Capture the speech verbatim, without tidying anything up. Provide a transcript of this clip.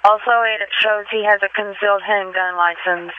Also, it shows he has a concealed handgun license.